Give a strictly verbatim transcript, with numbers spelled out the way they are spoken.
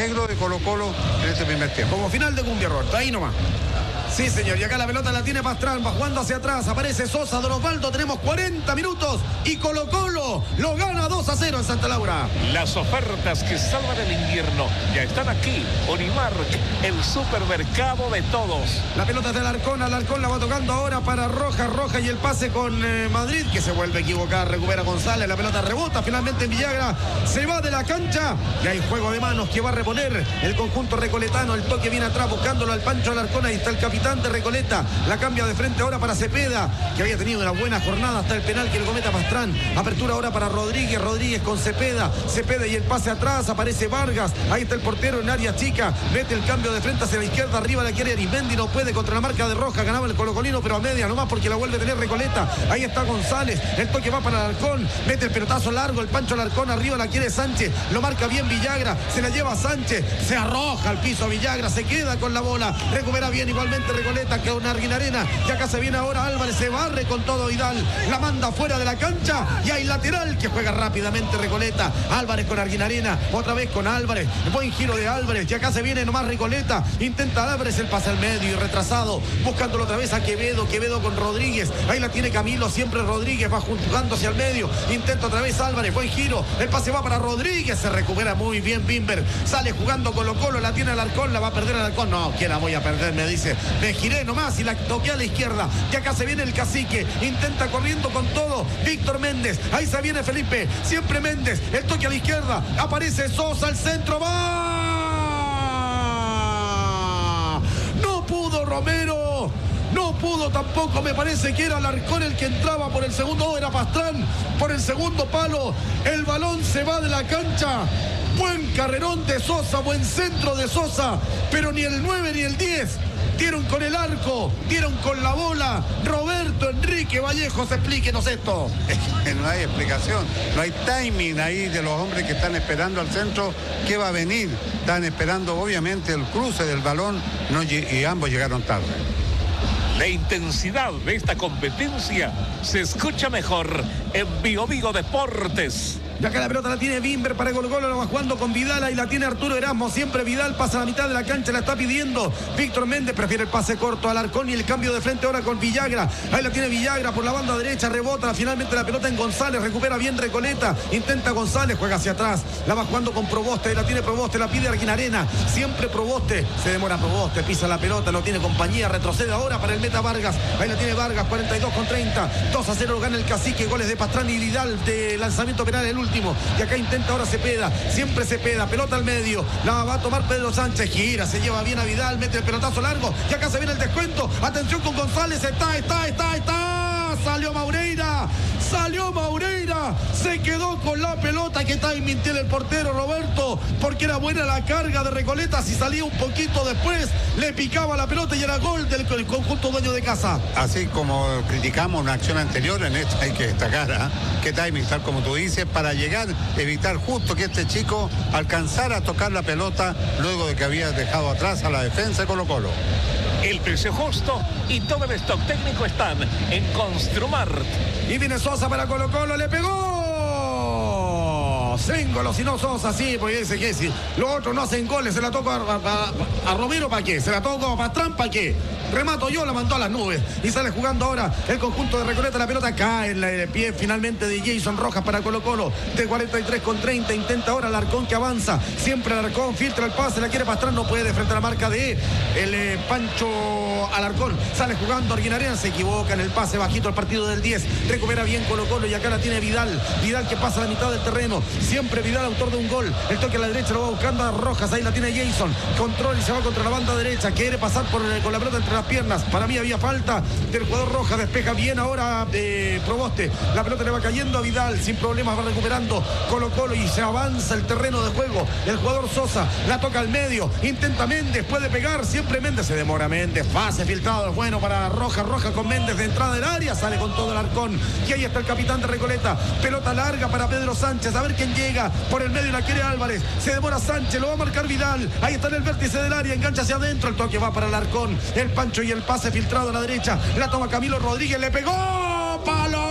negro de Colo-Colo en este primer tiempo. Como final de cumbia, Roberto, ahí nomás. Sí, señor, y acá la pelota la tiene Pastrán, va jugando hacia atrás, aparece Sosa, Don Osvaldo, tenemos cuarenta minutos y Colo Colo lo gana dos a cero en Santa Laura. Las ofertas que salvan el invierno ya están aquí. Unimark, el supermercado de todos. La pelota es de Alarcón, Alarcón la va tocando ahora para Rojas, Rojas y el pase con eh, Madrid, que se vuelve a equivocar, recupera González, la pelota rebota finalmente en Villagra, se va de la cancha y hay juego de manos que va a reponer el conjunto recoletano, el toque viene atrás buscándolo al Pancho Alarcón, ahí está el capitán de Recoleta, la cambia de frente ahora para Cepeda, que había tenido una buena jornada hasta el penal que le cometa Pastrán. Apertura ahora para Rodríguez, Rodríguez con Cepeda, Cepeda y el pase atrás, aparece Vargas, ahí está el portero en área chica, mete el cambio de frente hacia la izquierda, arriba la quiere Arismendi, no puede contra la marca de Roja, ganaba el colocolino, pero a media nomás porque la vuelve a tener Recoleta. Ahí está González, el toque va para Alarcón, mete el pelotazo largo, el Pancho Alarcón, arriba la quiere Sánchez, lo marca bien Villagra, se la lleva Sánchez, se arroja al piso Villagra, se queda con la bola, recupera bien igualmente Recoleta, que una Arguinarena, y acá se viene ahora Álvarez, se barre con todo Vidal, la manda fuera de la cancha y hay lateral que juega rápidamente Recoleta, Álvarez con Arguinarena, otra vez con Álvarez, buen giro de Álvarez, y acá se viene nomás Recoleta, intenta Álvarez el pase al medio y retrasado, buscándolo otra vez a Quevedo, Quevedo con Rodríguez, ahí la tiene Camilo, siempre Rodríguez, va jugando hacia el medio, intenta otra vez Álvarez, buen giro, el pase va para Rodríguez, se recupera muy bien Bimber, sale jugando Colo Colo, la tiene Alarcón, la va a perder Alarcón, no, que la voy a perder, me dice, me giré nomás y la toqué a la izquierda, y acá se viene el cacique, intenta corriendo con todo, Víctor Méndez, ahí se viene Felipe, siempre Méndez, el toque a la izquierda, aparece Sosa, el centro, va, no pudo Romero, no pudo tampoco, me parece que era Alarcón el que entraba por el segundo, oh, era Pastrán, por el segundo palo, el balón se va de la cancha, buen carrerón de Sosa, buen centro de Sosa, pero ni el nueve ni el diez dieron con el arco, dieron con la bola. Roberto Enrique Vallejos, explíquenos esto. No hay explicación, no hay timing ahí de los hombres que están esperando al centro que va a venir. Están esperando obviamente el cruce del balón, no, y ambos llegaron tarde. La intensidad de esta competencia se escucha mejor en Bio Vigo Deportes. Y acá la pelota la tiene Bimber para Colo Colo, lo va jugando con Vidal, ahí la tiene Arturo Erasmo, siempre Vidal pasa a la mitad de la cancha, la está pidiendo Víctor Méndez, prefiere el pase corto al Alarcón y el cambio de frente ahora con Villagra, ahí la tiene Villagra por la banda derecha, rebota finalmente la pelota en González, recupera bien Recoleta, intenta González, juega hacia atrás, la va jugando con Proboste, ahí la tiene Proboste, la pide Arguinarena, siempre Proboste, se demora Proboste, pisa la pelota, no tiene compañía, retrocede ahora para el meta Vargas, ahí la tiene Vargas, cuarenta y dos con treinta, dos a cero gana el cacique, goles de Pastrán y Vidal de lanzamiento penal el último, y acá intenta ahora Cepeda, siempre Cepeda, pelota al medio, la va a tomar Pedro Sánchez, gira, se lleva bien a Vidal, mete el pelotazo largo, y acá se viene el descuento, atención con González, está, está, está, está, salió Maureira, salió Maureira, se quedó con la pelota, que timing tiene el portero Roberto, porque era buena la carga de Recoleta, si salía un poquito después, le picaba la pelota y era gol del conjunto dueño de casa. Así como criticamos una acción anterior, en esta hay que destacar, ¿eh? Qué timing, tal como tú dices, para llegar, evitar justo que este chico alcanzara a tocar la pelota luego de que había dejado atrás a la defensa de Colo Colo. El precio justo y todo el stock técnico están en Construmart. Y viene Sosa para Colo Colo, le pegó. Céngolo, si no Sosa, sí, porque dice que si los otros no hacen goles, se la toco a, a, a, a Romero, ¿para qué? Se la toco a Pastrán, ¿para qué? Remato yo, la mandó a las nubes. Y sale jugando ahora el conjunto de Recoleta, la pelota cae en el pie finalmente de Jason Rojas para Colo Colo, de cuarenta y tres con treinta, intenta ahora Alarcón que avanza, siempre Alarcón, filtra el pase, la quiere Pastrán, no puede frente a la marca de el eh, Pancho Alarcón, sale jugando Arguinarena, se equivoca en el pase bajito al partido del diez, recupera bien Colo Colo y acá la tiene Vidal, Vidal que pasa a la mitad del terreno, siempre Vidal autor de un gol, el toque a la derecha lo va buscando a Rojas, ahí la tiene Jason, control y se va contra la banda derecha, quiere pasar por, con la pelota entre las piernas, para mí había falta del jugador Rojas, despeja bien ahora eh, Proboste, la pelota le va cayendo a Vidal, sin problemas va recuperando Colo Colo y se avanza el terreno de juego, el jugador Sosa, la toca al medio, intenta Méndez, puede pegar, siempre Méndez, se demora Méndez, pase filtrado, es bueno para Rojas, Rojas con Méndez de entrada del área, sale con todo el Alarcón, y ahí está el capitán de Recoleta, pelota larga para Pedro Sánchez, a ver quién llega, por el medio la quiere Álvarez, se demora Sánchez, lo va a marcar Vidal, ahí está en el vértice del área, engancha hacia adentro, el toque va para el Alarcón, el Pancho y el pase filtrado a la derecha, la toma Camilo Rodríguez, le pegó, palo.